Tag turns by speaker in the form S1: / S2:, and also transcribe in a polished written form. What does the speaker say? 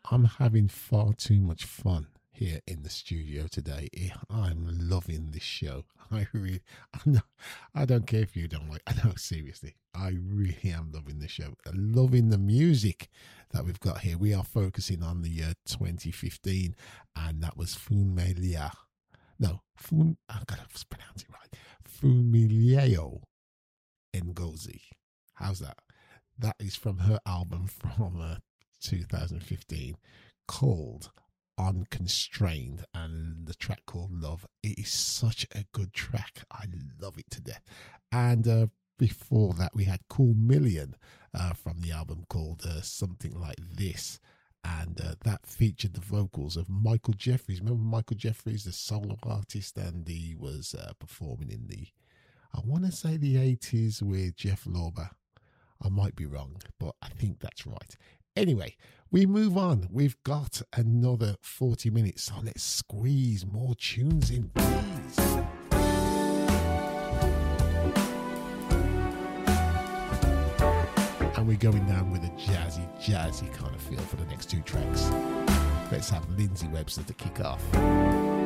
S1: I'm having far too much fun here in the studio today. I'm loving this show. I don't care if you don't like. I know, seriously, I really am loving the show. Loving the music that we've got here. We are focusing on the year 2015, and that was Funmelia. No, I gotta pronounce it right. Funmileo Ngozi. How's that? That is from her album from 2015 called Unconstrained, and the track called Love. It is such a good track. I love it to death. And before that, we had Cool Million from the album called Something Like This. And that featured the vocals of Michael Jeffries. Remember Michael Jeffries, the solo artist, and he was performing in the, I want to say the 80s with Jeff Lorber. I might be wrong, but I think that's right. Anyway, we move on. We've got another 40 minutes, so let's squeeze more tunes in, please. And we're going down with a jazzy kind of feel for the next two tracks. Let's have Lindsay Webster to kick off.